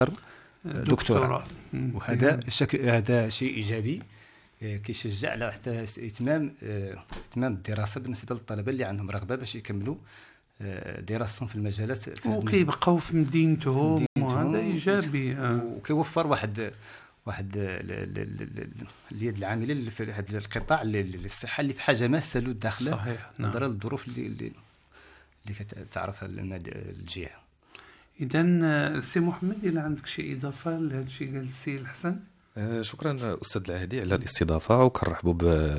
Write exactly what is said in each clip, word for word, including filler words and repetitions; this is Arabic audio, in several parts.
دكتوراه. وهذا شكل هذا شيء ايجابي كيشجع على حتى اتمام اتمام الدراسه بالنسبه للطلبه اللي عندهم رغبه باش يكملوا دراستهم في المجالات وكيبقاو في مدينتهم، وهذا ايجابي. وكيوفر واحد واحد اليد العامله في هذا القطاع الصحه اللي في حاجه ماسه له الداخله نظرا للظروف اللي اللي كتعرفها الجهه. اذا سي محمد، الا عندك شي اضافه لهذا الشيء قال السي الحسن. شكرا استاذ العهدي على الاستضافه، وكنرحبوا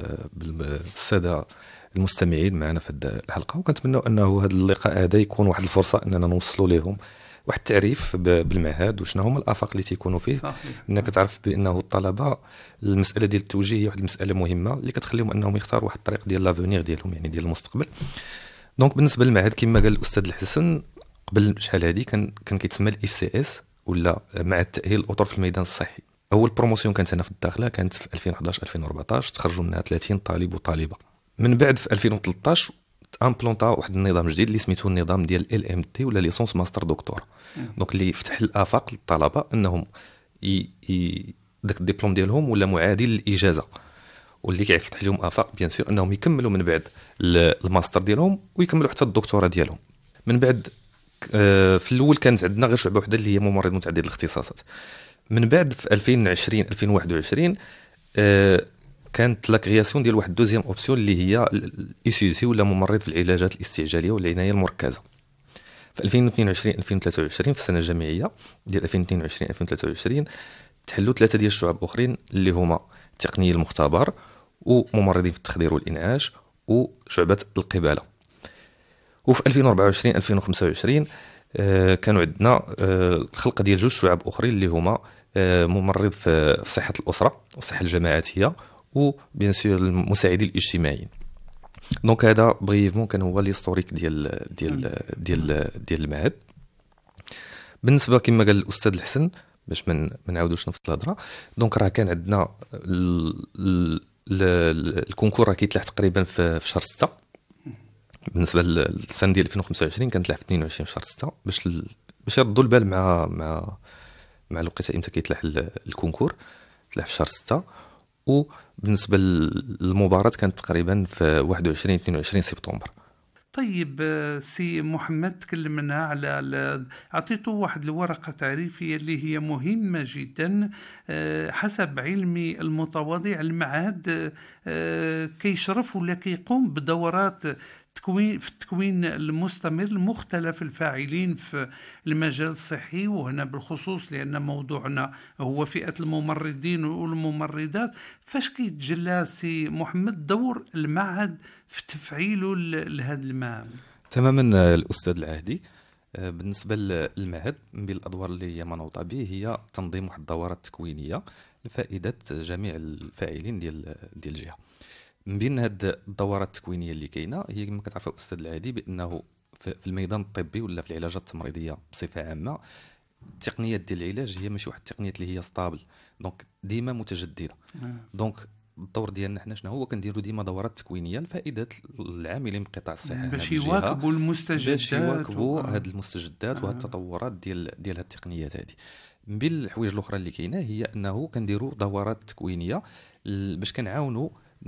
بالساده المستمعين معنا في هذه الحلقه، وكنتمنوا انه هذا اللقاء هذا يكون واحد الفرصه اننا نوصلوا لهم واحد التعريف بالمعهد وشنو هما الافاق اللي تيكونوا فيه. انك تعرف بانه الطلبه المساله ديال التوجيه هي واحد المساله مهمه اللي كتخليهم انهم يختاروا واحد الطريق ديال لافونيغ ديالهم، يعني ديال المستقبل. دونك بالنسبه للمعهد كما قال الاستاذ الحسن قبل شحال هذه كان كان كيتسمى الاف سي اس ولا معهد تاهيل الاطر في الميدان الصحي. اول بروموسيون كانت هنا في الداخله كانت في ألفين وحداش ألفين وأربعطاش، تخرجوا منها ثلاثين طالب وطالبه. من بعد في ألفين وثلاثطاش امبلونطا واحد النظام جديد اللي سميتو النظام ديال ال ام تي ولا ليسونس ماستر دكتور. دونك اللي فتح الافاق للطلبه انهم ي... ي... داك الدبلوم ديالهم ولا معادل للاجازه، واللي كيفتح لهم افاق بيان سور انهم يكملوا من بعد الماستر ديالهم ويكملوا حتى الدكتوراه ديالهم. من بعد في الاول كانت عندنا غير شعبه وحده اللي هي ممرض متعدد الاختصاصات. من بعد في ألفين وعشرين ألفين وواحد وعشرين كانت لا كرياسيون ديال واحد دوزيام اوبسيون اللي هي اي سي سي ولا ممرض في العلاجات الاستعجاليه والعنايه المركزه. في ألفين واثنين وعشرين ألفين وثلاثة وعشرين في السنه الجامعيه ديال ألفين واثنين وعشرين ألفين وثلاثة وعشرين تحلوا ثلاثه ديال الشعب اخرين اللي هما تقنيه المختبر وممرضين في التخدير والانعاش وشعبه القباله. وفي ألفين وأربعة وعشرين ألفين وخمسة وعشرين آه كانوا عندنا آه الخلق ديال جوج شعب اخرين اللي هما آه ممرض في صحه الاسره والصحه الجماعاتيه وبيان سور المساعدين الاجتماعيين. دونك هذا بريفمون كان هو ليستوريك ديال ديال ديال ديال المعهد. بالنسبه كما قال الاستاذ الحسن باش ما نعاودوش نفس الهضره، دونك راه كان عندنا الكونكور راه كيتلاح تقريبا في شهر ستة. بالنسبه للسنه ديال ألفين وخمسة وعشرين كانت تلاح في اثنين وعشرين شهر ستة باش ال... باش يردوا البال مع مع مع الوقيته امتى كيتلاح الكونكور. تلاح في شهر ستة. وبالنسبه للمباراه كانت تقريبا في واحد وعشرين اثنين وعشرين سبتمبر. طيب سي محمد تكلمنا على عطيته واحد الورقه تعريفيه اللي هي مهمه جدا. حسب علمي المتواضع المعهد كيشرف ولا كيقوم بدورات تكوين في التكوين المستمر لمختلف الفاعلين في المجال الصحي، وهنا بالخصوص لأن موضوعنا هو فئة الممرضين والممرضات. فاش كيتجلى سي محمد دور المعهد في تفعيله لهذا المهام؟ تماما الأستاذ العهدي. بالنسبة للمعهد من بين الأدوار اللي هي منوطة به هي تنظيم واحد الدورات تكوينية لفائدة جميع الفاعلين ديال ديال الجهة. من بين هاد الدورات التكوينيه اللي كاينه هي كما كتعرف الاستاذ العادي بانه في الميدان الطبي ولا في العلاجات التمريضيه بصفه عامه التقنيات ديال العلاج هي ماشي واحد التقنيات اللي هي ستابل، دونك ديما متجدده. دونك الدور ديالنا حنا شنو هو؟ كنديروا ديما دورات تكوينيه لفائده العاملين بقطاع الصحه باش يواكبوا المستجدات باش يواكبوا هاد المستجدات آه. وهاد التطورات ديال ديال هاد التقنيات هذه. من بين الحوايج الاخرى اللي كاينه هي انه كنديروا دورات تكوينيه باش كنعاونوا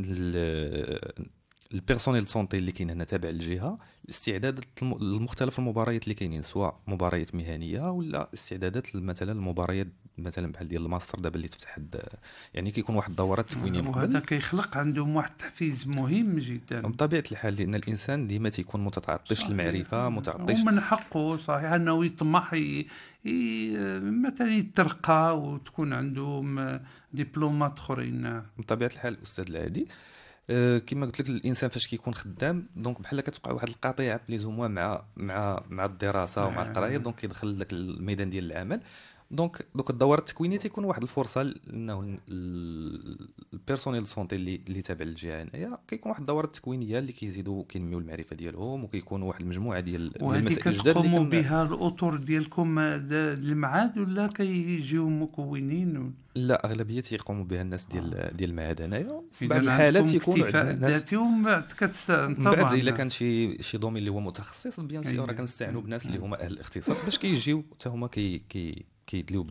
البيرسونيل سونتي اللي كاين هنا تابع للجهه الاستعدادات المختلف المباريات اللي كاينين، سواء مباريات مهنيه ولا استعدادات مثلا المباريات مثلا بحال ديال الماستر دابا اللي تفتح يعني كيكون واحد الدورات تكوينيه مقبل، وهذا كيخلق عندهم واحد التحفيز مهم جدا بطبيعه الحال، لان الانسان ديما تيكون متعطش للمعرفه متعطش ومن حقه صحيح انه يطمح ي... ي... مثلا يترقى وتكون عندهم دبلومات اخرين. بطبيعه الحال الاستاذ العادي أه كما قلت لك الانسان فاش كيكون خدام دونك بحال كتوقع واحد القطيعه بليزوموا مع مع مع الدراسه ومع القرايه، دونك كيدخل لك الميدان ديال العمل. دونك دوك الدورات التكوينيه تيكون واحد الفرصه انه البيرسونيل سونتي اللي اللي تابع للجهه هنايا كيكون واحد الدورات التكوينيه اللي كيزيدوا كينميو المعرفه ديالهم وكيكونوا واحد المجموعه ديال المسائل الجداد اللي كتقوموا بها الاطر ديالكم المعهد ولا كيجيو مكونين؟ لا اغلبيه يقوموا بها الناس ديال ديال المعهد هنايا. في بعض الحالات يكونوا عندنا ناس من بعد كتستعن طبعا بعد الا كان شي شي دومين اللي هو متخصص بيان سور راه كنستعنوا بناس اللي هما اهل الاختصاص باش كيجيو حتى هما كي كي كيدليو